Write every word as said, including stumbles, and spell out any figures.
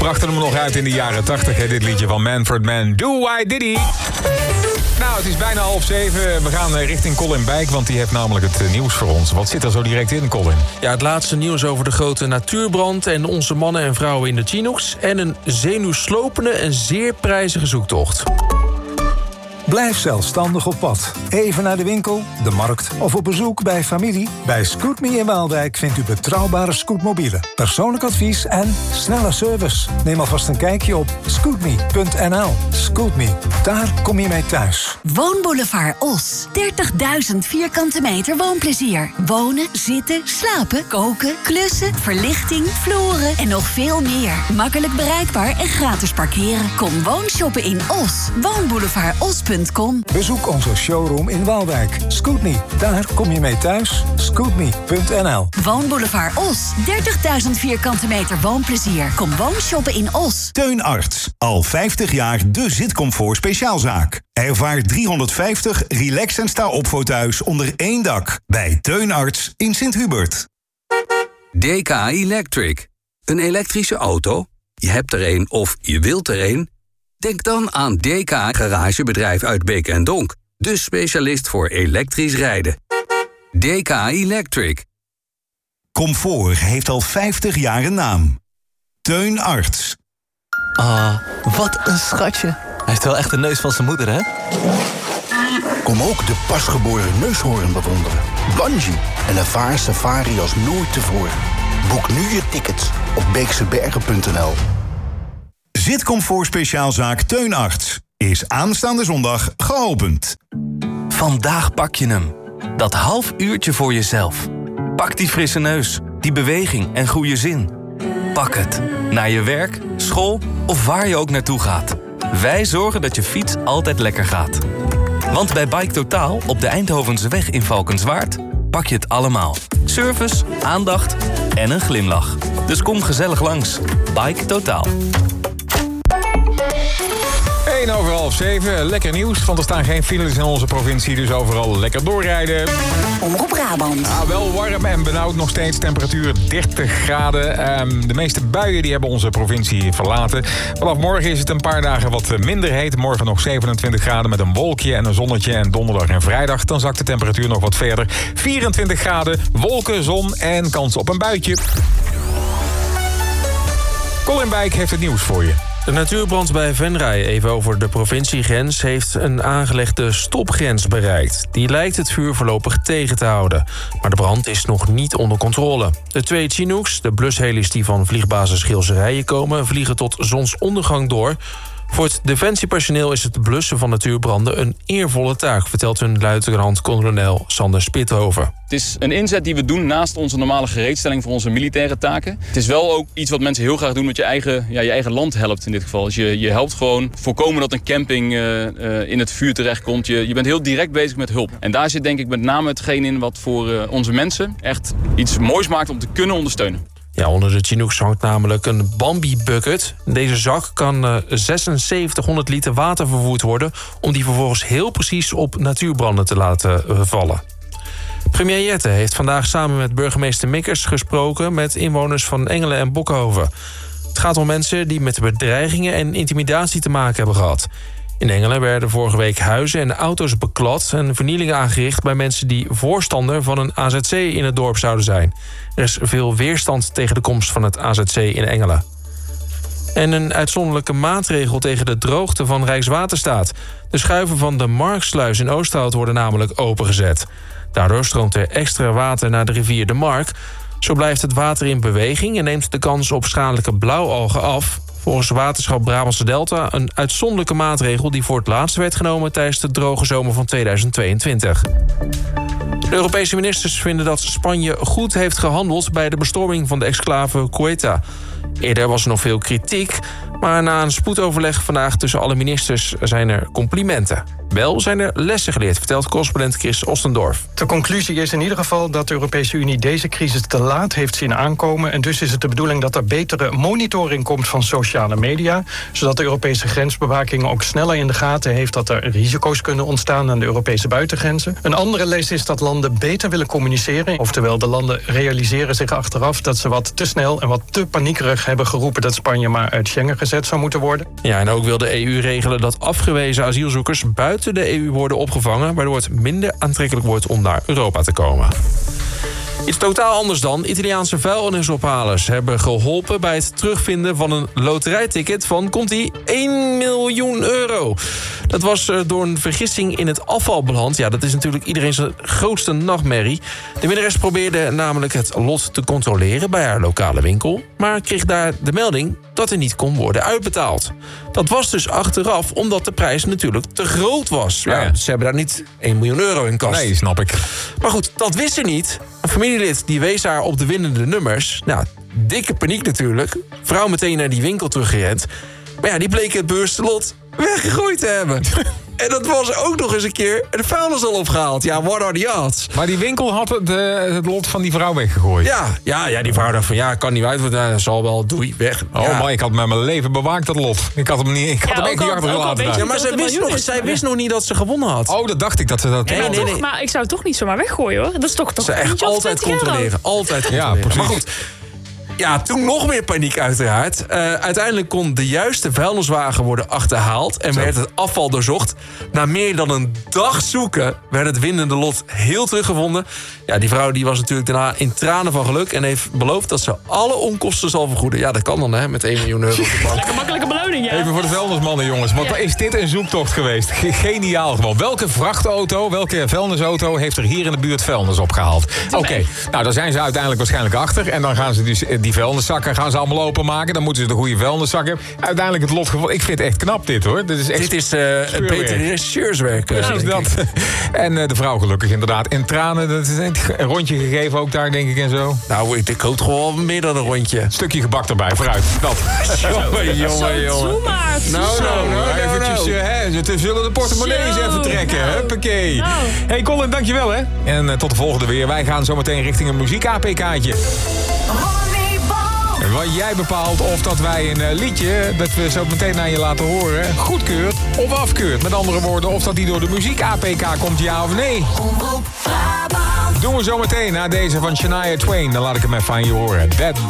brachten hem nog uit in de jaren tachtig, hè, dit liedje van Manfred Mann. Do I Diddy? Nou, het is bijna half zeven. We gaan richting Colin Bijk, want die heeft namelijk het nieuws voor ons. Wat zit er zo direct in, Colin? Ja, het laatste nieuws over de grote natuurbrand en onze mannen en vrouwen in de Chinooks. En een zenuwslopende en zeer prijzige zoektocht. Blijf zelfstandig op pad. Even naar de winkel, de markt of op bezoek bij familie. Bij Scootme in Waalwijk vindt u betrouwbare scootmobielen, persoonlijk advies en snelle service. Neem alvast een kijkje op scootme punt n l. Scootme, daar kom je mee thuis. Woonboulevard Os. dertigduizend vierkante meter woonplezier. Wonen, zitten, slapen, koken, klussen, verlichting, vloeren en nog veel meer. Makkelijk bereikbaar en gratis parkeren. Kom woonshoppen in Os. woonboulevard os punt com. Bezoek onze showroom in Waalwijk. Scootme, daar kom je mee thuis. scootme punt n l. Woonboulevard Os. dertigduizend vierkante meter woonplezier. Kom woonshoppen in Os. Teun Arts. Al vijftig jaar de zitcomfort speciaalzaak. Ervaar driehonderdvijftig relax en sta op voor thuis onder één dak. Bij Teun Arts in Sint-Hubert. D K Electric. Een elektrische auto? Je hebt er een of je wilt er een? Denk dan aan D K Garagebedrijf uit Beek en Donk. De specialist voor elektrisch rijden. D K Electric. Comfort heeft al vijftig jaar een naam. Teun Arts. Ah, wat een schatje. Hij heeft wel echt de neus van zijn moeder, hè? Kom ook de pasgeboren neushoorn bewonderen. Bungee en ervaar safari als nooit tevoren. Boek nu je tickets op beeksebergen punt n l. Zitcomfort speciaalzaak Teun Arts is aanstaande zondag geopend. Vandaag pak je hem. Dat half uurtje voor jezelf. Pak die frisse neus, die beweging en goede zin. Pak het. Naar je werk, school of waar je ook naartoe gaat. Wij zorgen dat je fiets altijd lekker gaat. Want bij Bike Totaal op de Eindhovense weg in Valkenswaard pak je het allemaal. Service, aandacht en een glimlach. Dus kom gezellig langs. Bike Totaal. één over half zeven. Lekker nieuws, want er staan geen files in onze provincie, dus overal lekker doorrijden. Omroep Brabant. Ah, wel warm en benauwd nog steeds. Temperatuur dertig graden. Um, de meeste buien die hebben onze provincie verlaten. Vanaf morgen is het een paar dagen wat minder heet. Morgen nog zevenentwintig graden met een wolkje en een zonnetje. En donderdag en vrijdag dan zakt de temperatuur nog wat verder. vierentwintig graden, wolken, zon en kans op een buitje. Colin Bijk heeft het nieuws voor je. De natuurbrand bij Venray, even over de provinciegrens, heeft een aangelegde stopgrens bereikt. Die lijkt het vuur voorlopig tegen te houden. Maar de brand is nog niet onder controle. De twee Chinooks, de blushelis die van vliegbasis Gilserijen komen, vliegen tot zonsondergang door. Voor het defensiepersoneel is het blussen van natuurbranden een eervolle taak, vertelt hun luitenant-kolonel Sander Spithoven. Het is een inzet die we doen naast onze normale gereedstelling voor onze militaire taken. Het is wel ook iets wat mensen heel graag doen met je eigen, ja, je eigen land helpt in dit geval. Dus je, je helpt gewoon voorkomen dat een camping uh, uh, in het vuur terechtkomt. Je, je bent heel direct bezig met hulp. En daar zit denk ik met name hetgeen in wat voor uh, onze mensen echt iets moois maakt om te kunnen ondersteunen. Ja, onder de Chinooks hangt namelijk een Bambi-bucket. Deze zak kan uh, zesenzeventighonderd liter water vervoerd worden om die vervolgens heel precies op natuurbranden te laten uh, vallen. Premier Jette heeft vandaag samen met burgemeester Mikkers gesproken met inwoners van Engelen en Bokhoven. Het gaat om mensen die met bedreigingen en intimidatie te maken hebben gehad. In Engelen werden vorige week huizen en auto's beklad en vernielingen aangericht bij mensen die voorstander van een A Z C in het dorp zouden zijn. Er is veel weerstand tegen de komst van het A Z C in Engelen. En een uitzonderlijke maatregel tegen de droogte van Rijkswaterstaat. De schuiven van de Marksluis in Oosterhout worden namelijk opengezet. Daardoor stroomt er extra water naar de rivier de Mark. Zo blijft het water in beweging en neemt de kans op schadelijke blauwalgen af. Volgens Waterschap Brabantse Delta een uitzonderlijke maatregel die voor het laatst werd genomen tijdens de droge zomer van tweeduizend tweeëntwintig. De Europese ministers vinden dat Spanje goed heeft gehandeld bij de bestorming van de exclave Ceuta. Eerder was er nog veel kritiek, Maar na een spoedoverleg vandaag tussen alle ministers zijn er complimenten. Wel zijn er lessen geleerd, vertelt correspondent Chris Ostendorf. De conclusie is in ieder geval dat de Europese Unie deze crisis te laat heeft zien aankomen. En dus is het de bedoeling dat er betere monitoring komt van sociale media, zodat de Europese grensbewaking ook sneller in de gaten heeft dat er risico's kunnen ontstaan aan de Europese buitengrenzen. Een andere les is dat landen beter willen communiceren. Oftewel, de landen realiseren zich achteraf dat ze wat te snel en wat te paniekerig hebben geroepen dat Spanje maar uit Schengen gezet zou moeten worden. Ja, en ook wil de E U regelen dat afgewezen asielzoekers buiten de E U worden opgevangen, waardoor het minder aantrekkelijk wordt om naar Europa te komen. Iets totaal anders dan. Italiaanse vuilnisophalers hebben geholpen bij het terugvinden van een loterijticket van, komt-ie, één miljoen euro. Dat was door een vergissing in het afval beland. Ja, dat is natuurlijk iedereen zijn grootste nachtmerrie. De winnares probeerde namelijk het lot te controleren bij haar lokale winkel, maar kreeg daar de melding dat er niet kon worden uitbetaald. Dat was dus achteraf omdat de prijs natuurlijk te groot was. Ja, ja. Ze hebben daar niet één miljoen euro in kast. Nee, snap ik. Maar goed, dat wist ze niet. Een familielid die wees haar op de winnende nummers. Nou, dikke paniek natuurlijk. Vrouw meteen naar die winkel teruggerend. Maar ja, die bleek het bewuste lot weggegooid te hebben. En dat was ook nog eens een keer de vuilnis al opgehaald. Ja, what are the odds? Maar die winkel had het, uh, het lot van die vrouw weggegooid. Ja, ja, ja, die vrouw dacht van, ja, kan niet uit. Dat zal wel, doei, weg. Oh ja. man, ik had met mijn leven bewaakt dat lot. Ik had hem niet, ik had ja, hem echt niet achtergelaten. Ja, maar zij wist, nog, zij wist nog niet dat ze gewonnen had. Oh, dat dacht ik dat ze dat... Nee, nee, nee, nee. Maar ik zou het toch niet zomaar weggooien, hoor. Dat is toch toch ze echt altijd controleren. Altijd controleren. Ja, precies. Maar goed. Ja, toen nog meer paniek uiteraard. Uh, uiteindelijk kon de juiste vuilniswagen worden achterhaald en Zo. werd het afval doorzocht. Na meer dan een dag zoeken werd het winnende lot heel teruggevonden. Ja, die vrouw die was natuurlijk daarna in tranen van geluk en heeft beloofd dat ze alle onkosten zal vergoeden. Ja, dat kan dan, hè, met één miljoen euro op de bank. Lekker makkelijke beloning, ja. Even voor de vuilnismannen, jongens. Want ja. is dit een zoektocht geweest? Geniaal gewoon. Welke vrachtauto, welke vuilnisauto heeft er hier in de buurt vuilnis opgehaald? Oké, okay. Nou, daar zijn ze uiteindelijk waarschijnlijk achter. En dan gaan ze dus die vuilniszakken gaan ze allemaal openmaken. Dan moeten ze de goede vuilniszakken. Uiteindelijk het lot gevonden. Ik vind het echt knap dit, hoor. Dit is, echt dit is uh, Peter Regisseurswerk. Precies dat. En uh, de vrouw gelukkig inderdaad. In tranen, dat is een rondje gegeven ook daar, denk ik, en zo. Nou, ik, ik hoop gewoon meer dan een rondje. Een stukje gebak erbij, vooruit. Dat. jongen, jongen, jongen. Nou, nou, nou, eventjes, uh, hè, ze zullen de portemonnees even trekken. Nou. Huppakee. Nou. Hey Colin, dankjewel, hè. En uh, tot de volgende weer. Wij gaan zo meteen richting een muziek-A P K'tje. Wat jij bepaalt of dat wij een uh, liedje, dat we zo meteen naar je laten horen, goedkeurt of afkeurt. Met andere woorden, of dat die door de muziek-A P K komt, ja of nee. Doen we zo meteen na deze van Shania Twain. Dan laat ik hem even aan je horen. That